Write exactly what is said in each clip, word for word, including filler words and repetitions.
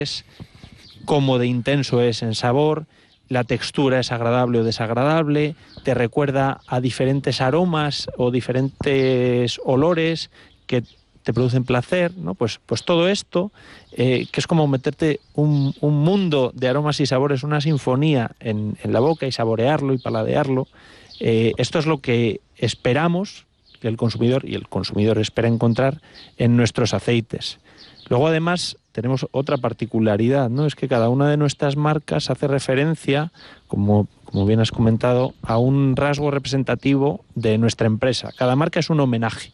cómo de intenso es en sabor, la textura es agradable o desagradable, te recuerda a diferentes aromas o diferentes olores que te producen placer, ¿no? Pues, pues todo esto, eh, que es como meterte un, un mundo de aromas y sabores, una sinfonía en, en la boca y saborearlo y paladearlo, eh, esto es lo que esperamos que el consumidor, y el consumidor espera encontrar en nuestros aceites. Luego, además, tenemos otra particularidad, ¿no? Es que cada una de nuestras marcas hace referencia, como, como bien has comentado, a un rasgo representativo de nuestra empresa. Cada marca es un homenaje.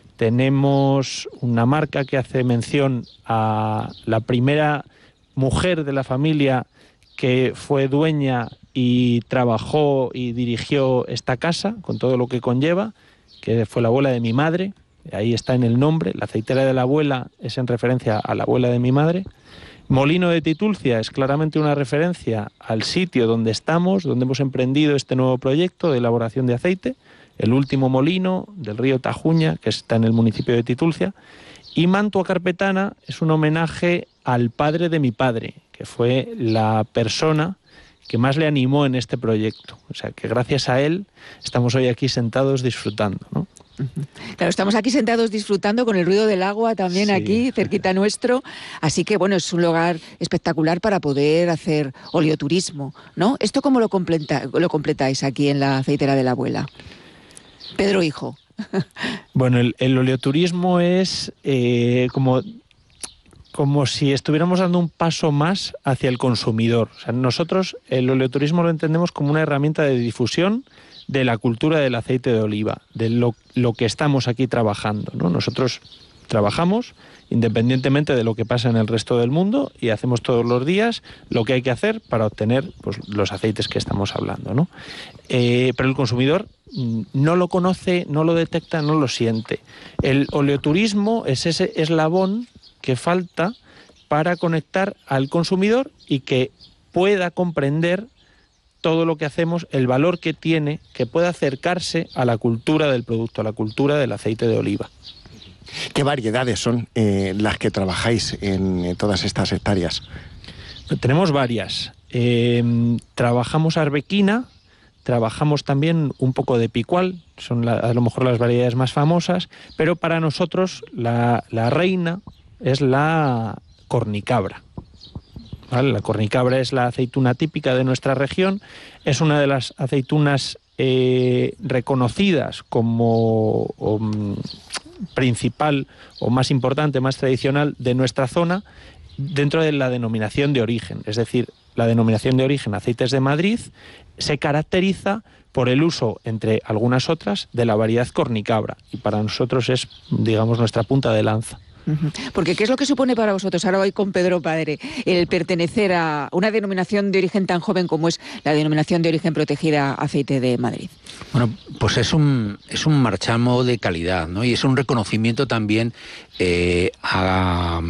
Tenemos una marca que hace mención a la primera mujer de la familia que fue dueña y trabajó y dirigió esta casa, con todo lo que conlleva, que fue la abuela de mi madre. Ahí está en el nombre, la aceitera de la abuela es en referencia a la abuela de mi madre. Molino de Titulcia es claramente una referencia al sitio donde estamos, donde hemos emprendido este nuevo proyecto de elaboración de aceite, el último molino del río Tajuña, que está en el municipio de Titulcia. Y Mantua Carpetana es un homenaje al padre de mi padre, que fue la persona que más le animó en este proyecto. O sea, que gracias a él estamos hoy aquí sentados disfrutando, ¿no? Claro, estamos aquí sentados disfrutando con el ruido del agua también, sí, aquí, cerquita nuestro. Así que, bueno, es un lugar espectacular para poder hacer oleoturismo, ¿no? ¿Esto cómo lo, completa, lo completáis aquí en la aceitera de la abuela? Pedro Hijo. Bueno, el, el oleoturismo es eh, como, como si estuviéramos dando un paso más hacia el consumidor. O sea, nosotros el oleoturismo lo entendemos como una herramienta de difusión de la cultura del aceite de oliva, de lo, lo que estamos aquí trabajando, ¿no? Nosotros trabajamos independientemente de lo que pasa en el resto del mundo y hacemos todos los días lo que hay que hacer para obtener, pues, los aceites que estamos hablando, ¿no? Eh, pero el consumidor no lo conoce, no lo detecta, no lo siente. El oleoturismo es ese eslabón que falta para conectar al consumidor y que pueda comprender todo lo que hacemos, el valor que tiene, que pueda acercarse a la cultura del producto, a la cultura del aceite de oliva. ¿Qué variedades son eh, las que trabajáis en, en todas estas hectáreas? Tenemos varias. Eh, trabajamos arbequina, trabajamos también un poco de picual, son la, a lo mejor las variedades más famosas, pero para nosotros la, la reina es la cornicabra. ¿Vale? La cornicabra es la aceituna típica de nuestra región, es una de las aceitunas eh, reconocidas como um, principal o más importante, más tradicional de nuestra zona dentro de la denominación de origen. Es decir, la denominación de origen Aceites de Madrid se caracteriza por el uso, entre algunas otras, de la variedad cornicabra y para nosotros es, digamos, nuestra punta de lanza. Porque ¿qué es lo que supone para vosotros, ahora voy con Pedro Padre, el pertenecer a una denominación de origen tan joven como es la denominación de origen protegida Aceite de Madrid? Bueno, pues es un, es un marchamo de calidad, ¿no? Y es un reconocimiento también eh, a...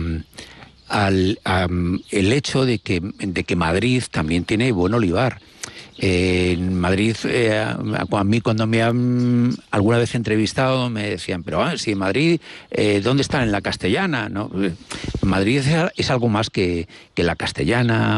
al a, el hecho de que, de que Madrid también tiene buen olivar. Eh, en Madrid, eh, a mí cuando me han alguna vez entrevistado me decían, pero ah, si en Madrid, eh, ¿dónde están? En la Castellana, ¿no? Madrid es, es algo más que, que la Castellana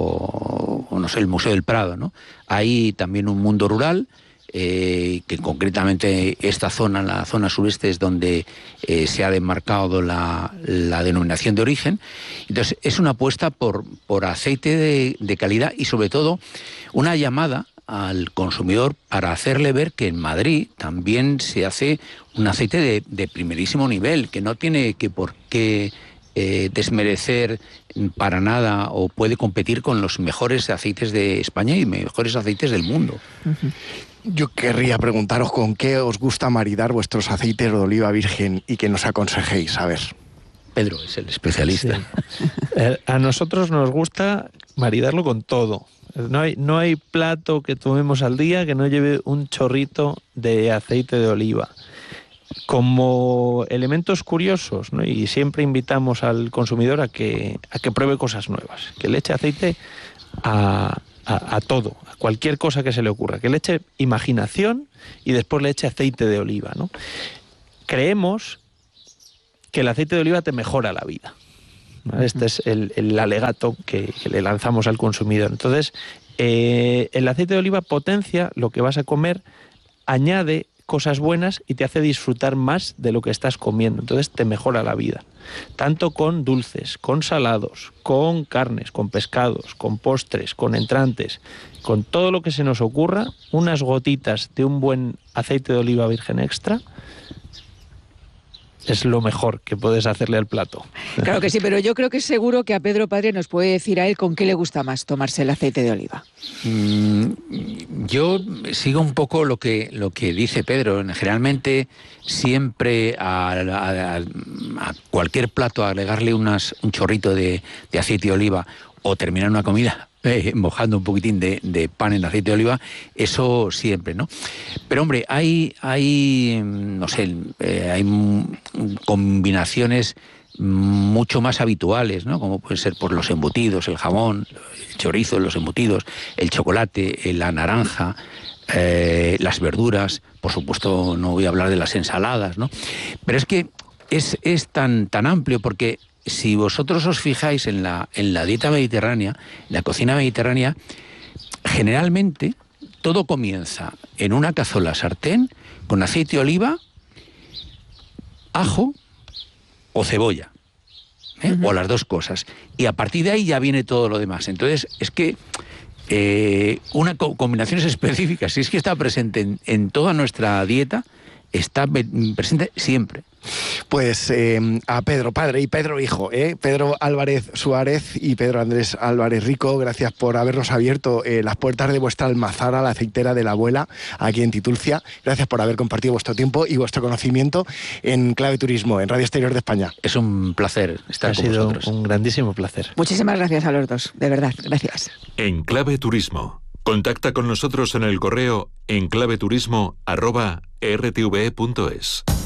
o, o, no sé, el Museo del Prado, ¿no? Hay también un mundo rural, Eh, que concretamente esta zona, la zona sureste, es donde eh, se ha demarcado la, la denominación de origen. Entonces es una apuesta por, por aceite de, de calidad y sobre todo una llamada al consumidor para hacerle ver que en Madrid también se hace un aceite de, de primerísimo nivel, que no tiene que por qué eh, desmerecer para nada o puede competir con los mejores aceites de España y mejores aceites del mundo. Uh-huh. Yo querría preguntaros con qué os gusta maridar vuestros aceites de oliva virgen y que nos aconsejéis, a ver. Pedro es el especialista. Sí. Eh, a nosotros nos gusta maridarlo con todo. No hay, no hay plato que tomemos al día que no lleve un chorrito de aceite de oliva. Como elementos curiosos, ¿no? Y siempre invitamos al consumidor a que, a que pruebe cosas nuevas, que le eche aceite a, a, a todo, a cualquier cosa que se le ocurra, que le eche imaginación y después le eche aceite de oliva, ¿no? Creemos que el aceite de oliva te mejora la vida. ¿vale? Este es el, el alegato que, que le lanzamos al consumidor. Entonces, eh, el aceite de oliva potencia lo que vas a comer, añade cosas buenas y te hace disfrutar más de lo que estás comiendo. Entonces te mejora la vida. Tanto con dulces, con salados, con carnes, con pescados, con postres, con entrantes, con todo lo que se nos ocurra, unas gotitas de un buen aceite de oliva virgen extra es lo mejor que puedes hacerle al plato. Claro que sí, pero yo creo que es seguro que a Pedro Padre nos puede decir a él con qué le gusta más tomarse el aceite de oliva. Mm, yo sigo un poco lo que, lo que dice Pedro. Generalmente siempre a, a, a cualquier plato agregarle unas, un chorrito de, de aceite de oliva o terminar una comida eh, mojando un poquitín de, de pan en aceite de oliva, eso siempre, ¿no? Pero hombre, hay, hay no sé, eh, hay combinaciones mucho más habituales, ¿no? Como pueden ser por los embutidos, el jamón, el chorizo, los embutidos, el chocolate, la naranja, eh, las verduras, por supuesto no voy a hablar de las ensaladas, ¿no? Pero es que es, es tan, tan amplio porque si vosotros os fijáis en la, en la dieta mediterránea, en la cocina mediterránea, generalmente todo comienza en una cazuela sartén con aceite de oliva, ajo o cebolla, ¿eh? Uh-huh. O las dos cosas. Y a partir de ahí ya viene todo lo demás. Entonces, es que eh, una co- combinaciones específicas, si es que está presente en, en toda nuestra dieta, está presente siempre. Pues eh, a Pedro Padre y Pedro Hijo, ¿eh? Pedro Álvarez Suárez y Pedro Andrés Álvarez Rico, gracias por habernos abierto eh, las puertas de vuestra almazara, la aceitera de la abuela, aquí en Titulcia. Gracias por haber compartido vuestro tiempo y vuestro conocimiento en Clave Turismo, en Radio Exterior de España. Es un placer estar ha con sido vosotros. Un grandísimo placer. Muchísimas gracias a los dos, de verdad, gracias. En Clave Turismo. Contacta con nosotros en el correo enclaveturismo arroba r t v e punto es.